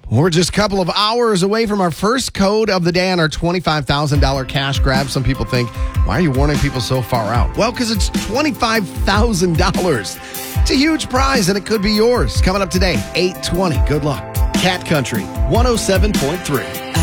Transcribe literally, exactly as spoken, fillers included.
We're just a couple of hours away from our first code of the day on our twenty-five thousand dollars cash grab. Some people think, why are you warning people so far out? Well, because it's twenty-five thousand dollars. It's a huge prize, and it could be yours. Coming up today, eight twenty. Good luck. Cat Country, one oh seven point three.